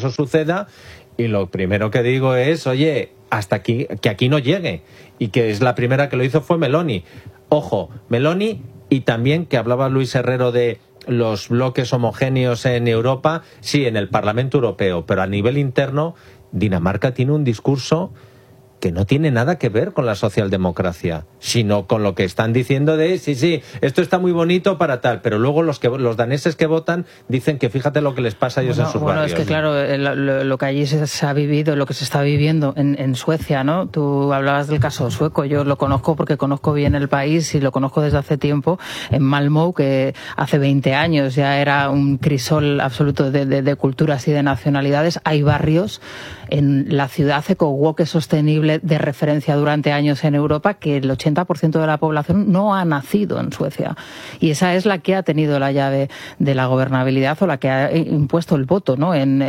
eso suceda, y lo primero que digo es, oye, hasta aquí, que aquí no llegue, y que es la primera que lo hizo fue Meloni. Ojo, Meloni, y también que hablaba Luis Herrero de los bloques homogéneos en Europa, sí, en el Parlamento Europeo, pero a nivel interno, Dinamarca tiene un discurso que no tiene nada que ver con la socialdemocracia, sino con lo que están diciendo de sí, esto está muy bonito para tal, pero luego los daneses que votan dicen que fíjate lo que les pasa a ellos en sus barrios. Bueno, es que claro, lo que allí se ha vivido, lo que se está viviendo en Suecia, ¿no? Tú hablabas del caso sueco, yo lo conozco porque conozco bien el país y lo conozco desde hace tiempo, en Malmö, que hace 20 años ya era un crisol absoluto de culturas y de nacionalidades. Hay barrios en la ciudad eco-woke sostenible de referencia durante años en Europa, que el 80% de la población no ha nacido en Suecia. Y esa es la que ha tenido la llave de la gobernabilidad, o la que ha impuesto el voto, ¿no? En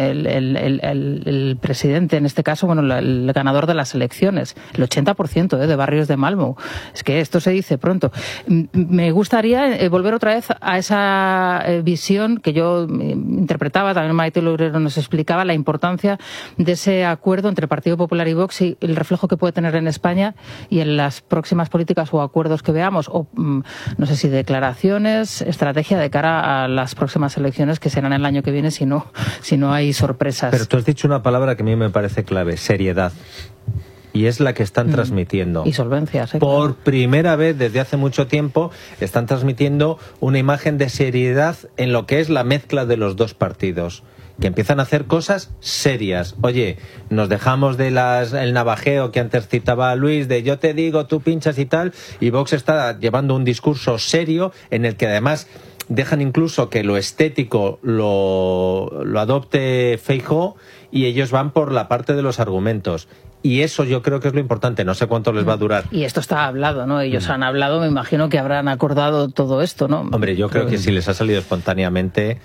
el presidente, en este caso, bueno, el ganador de las elecciones. El 80% de barrios de Malmö. Es que esto se dice pronto. Me gustaría volver otra vez a esa visión que yo interpretaba, también Maite Loureiro nos explicaba, la importancia de ese acuerdo entre Partido Popular y Vox y el reflejo que puede tener en España y en las próximas políticas o acuerdos que veamos, o no sé si declaraciones, estrategia de cara a las próximas elecciones que serán el año que viene si no hay sorpresas. Pero tú has dicho una palabra que a mí me parece clave, seriedad. Y es la que están transmitiendo. Y solvencia, sí. Por primera vez desde hace mucho tiempo están transmitiendo una imagen de seriedad en lo que es la mezcla de los dos partidos, que empiezan a hacer cosas serias. Oye, nos dejamos de el navajeo que antes citaba Luis, de yo te digo, tú pinchas y tal, y Vox está llevando un discurso serio en el que además dejan incluso que lo estético lo adopte Feijóo, y ellos van por la parte de los argumentos. Y eso yo creo que es lo importante. No sé cuánto les va a durar. Y esto está hablado, ¿no? Ellos han hablado, me imagino que habrán acordado todo esto, ¿no? Hombre, yo creo que si les ha salido espontáneamente,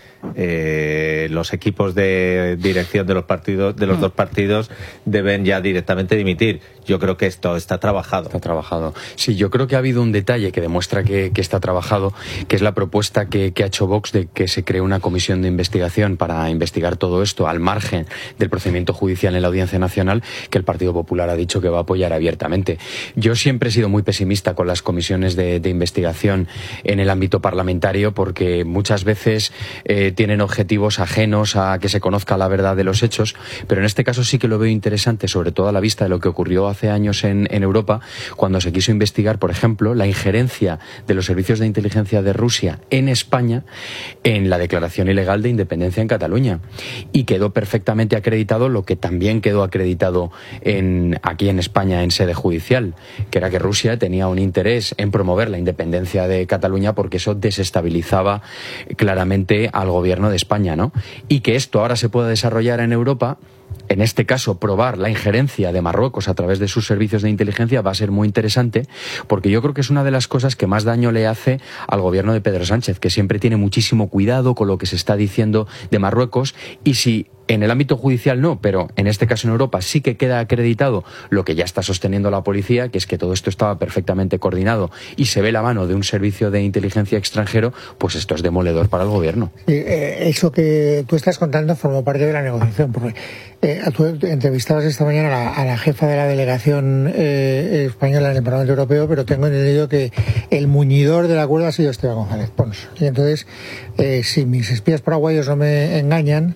los equipos de dirección de los partidos, de los dos partidos, deben ya directamente dimitir. Yo creo que esto está trabajado. Está trabajado. Sí, yo creo que ha habido un detalle que demuestra que está trabajado, que es la propuesta que ha hecho Vox de que se cree una comisión de investigación para investigar todo esto al margen del procedimiento judicial en la Audiencia Nacional, que el Partido Popular ha dicho que va a apoyar abiertamente. Yo siempre he sido muy pesimista con las comisiones de investigación en el ámbito parlamentario, porque muchas veces tienen objetivos ajenos a que se conozca la verdad de los hechos, pero en este caso sí que lo veo interesante, sobre todo a la vista de lo que ocurrió hace años en Europa, cuando se quiso investigar, por ejemplo, la injerencia de los servicios de inteligencia de Rusia en España en la declaración ilegal de independencia en Cataluña. Y quedó perfectamente acreditado lo que también quedó acreditado aquí en España en sede judicial, que era que Rusia tenía un interés en promover la independencia de Cataluña porque eso desestabilizaba claramente al gobierno de España, ¿no? Y que esto ahora se pueda desarrollar en Europa, en este caso probar la injerencia de Marruecos a través de sus servicios de inteligencia, va a ser muy interesante, porque yo creo que es una de las cosas que más daño le hace al gobierno de Pedro Sánchez, que siempre tiene muchísimo cuidado con lo que se está diciendo de Marruecos, y si en el ámbito judicial no, pero en este caso en Europa sí que queda acreditado lo que ya está sosteniendo la policía, que es que todo esto estaba perfectamente coordinado y se ve la mano de un servicio de inteligencia extranjero, pues esto es demoledor para el gobierno. Eso que tú estás contando formó parte de la negociación, porque tú entrevistabas esta mañana a la jefa de la delegación española en el Parlamento Europeo, pero tengo entendido que el muñidor del acuerdo ha sido Esteban González Pons. Y entonces, si mis espías paraguayos no me engañan,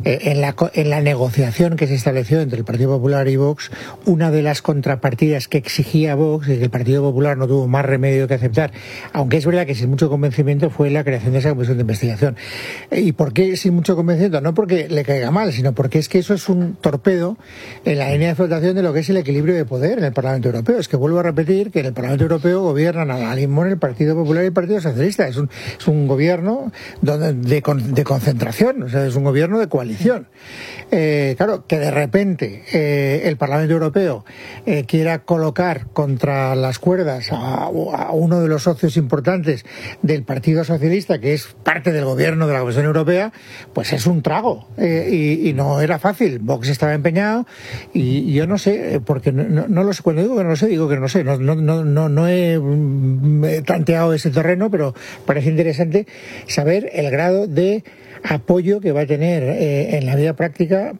en la negociación que se estableció entre el Partido Popular y Vox, una de las contrapartidas que exigía Vox y que el Partido Popular no tuvo más remedio que aceptar, aunque es verdad que sin mucho convencimiento, fue la creación de esa comisión de investigación. ¿Y por qué sin mucho convencimiento? No porque le caiga mal, sino porque es que eso es un torpedo en la línea de flotación de lo que es el equilibrio de poder en el Parlamento Europeo. Es que vuelvo a repetir que en el Parlamento Europeo gobiernan al limón el Partido Popular y el Partido Socialista. Es un gobierno de concentración, o sea, es un gobierno de coalición. Claro, que de repente el Parlamento Europeo quiera colocar contra las cuerdas a uno de los socios importantes del Partido Socialista, que es parte del gobierno de la Comisión Europea, pues es un trago, y no era fácil. Vox estaba empeñado, y yo no sé, porque no lo sé. Cuando digo que no lo sé, digo que no sé. No he tanteado ese terreno, pero parece interesante saber el grado de apoyo que va a tener en la vida práctica